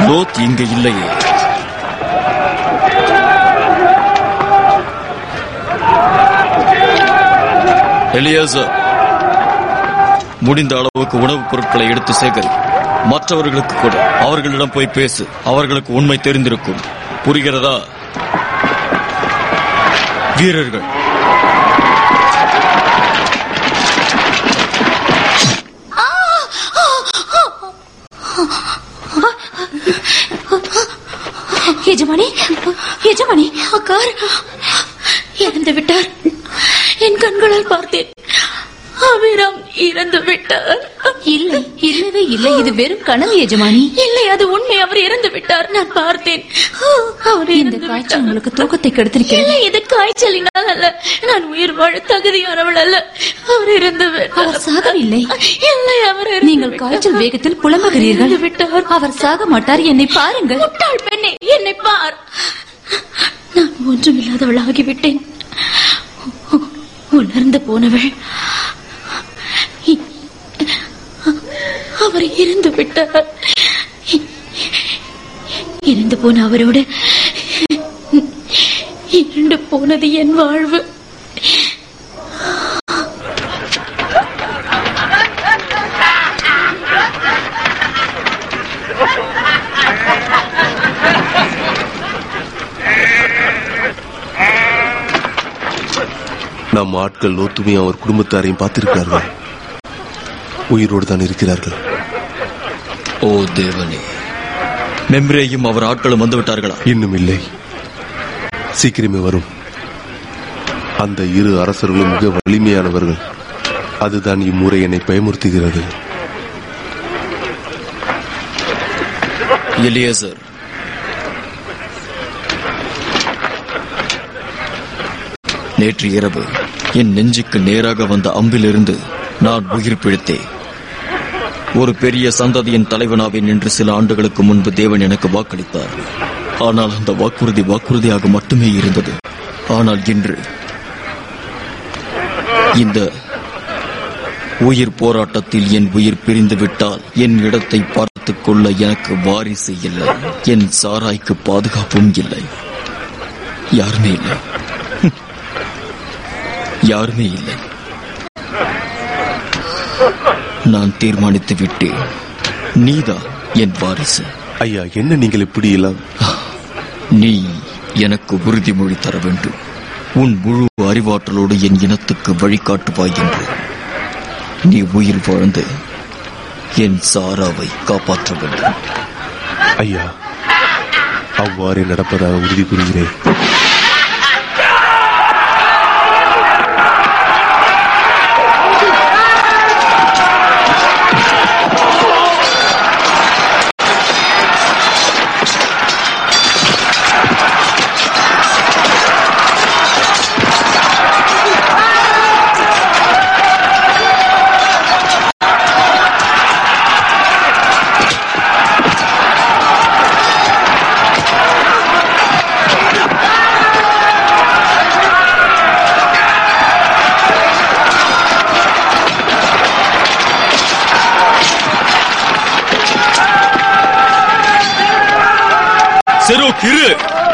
லோத் இங்கு இல்லையே. எலியாசர், முடிந்த அளவுக்கு உணவுப் பொருட்களை எடுத்து சேகரி. மற்றவர்களுக்கு கூட அவர்களிடம் போய் பேசு. அவர்களுக்கு உண்மை தெரிந்திருக்கும். புரிகிறதா? வீரர்கள், எஜமானி, எஜமானி, அக்கார் இறந்து விட்டார். என் கண்களால் பார்த்தேன். அபிராம் இறந்து விட்டார். இல்லை, இல்லவே இல்லை. இது வெறும் கனவு எஜமானி. இல்லை, அது உண்மை. அவர் இறந்து விட்டார். நான் பார்த்தேன். இந்த காய்ச்சல் உங்களுக்கு தூக்கத்தை கெடுத்திருக்கிறேன். இல்லை, இது காய்ச்சலினால் அல்ல. நான் உயிர் வாழ தகுதியானவள் அல்ல. அவர் இறந்து விட்டார். அவர் சாகவில்லை. இல்லை, அவர் நீங்கள் காய்ச்சல் வேகத்தில் புலம்புகிறீர்கள். விட்டார். அவர் சாக மாட்டார். என்னை பாருங்கள். முட்டாள் பெண்ணே, என்னை பார். நான் ஒன்றுமில்லாதவள் ஆகிவிட்டேன். உணர்ந்து போனவள். அவர் இறந்து விட்டார். இறந்து போன அவரோடு இறந்து போனது என் வாழ்வு. நம் ஆட்கள் லோத்துமையும் அவர் குடும்பத்தாரையும் பார்த்திருக்கிறார்கள். உயிரோடு தான் இருக்கிறார்கள். ஓ தேவனே, மெம்ரேயும் அவர் ஆட்களும் வந்துவிட்டார்களா? இன்னும் இல்லை, சீக்கிரமே வரும். அந்த இரு அரசர்களும் மிக வலிமையானவர்கள். அதுதான் இம்முறை என்னை பயமுறுத்துகிறது. எலியாசர், நேற்று இரவு என் நெஞ்சுக்கு நேராக வந்த அம்பிலிருந்து நான் உயிர் பிழைத்தேன். ஒரு பெரிய சந்ததியின் தலைவனாவேன் என்று சில ஆண்டுகளுக்கு முன்பு தேவன் எனக்கு வாக்களித்தார். ஆனால் அந்த வாக்குறுதியாக மட்டுமே இருந்தது. ஆனால் இன்று இந்த உயிர் போராட்டத்தில் என் உயிர் பிரிந்து விட்டால் என் இடத்தை பார்த்துக் கொள்ள எனக்கு வாரிசு இல்லை. என் சாராய்க்கு பாதுகாப்பும் இல்லை. யாருமே இல்லை. யாருமே இல்லை. நான் தீர்மானித்து விட்டேன். நீதான் என் வாரிசு. ஐயா, என்ன நீங்கள் இப்படி எல்லாம்? நீ எனக்கு உறுதிமொழி தர வேண்டும். உன் முழு அறிவாற்றலோடு என் இனத்துக்கு வழிகாட்டுவாய் என்று. நீ உயிர் வாழ்ந்து என் சாராவை காப்பாற்ற வேண்டும். ஐயா, அவ்வாறே நடப்பதாக உறுதி கூறுகிறேன். செரூக், இரு.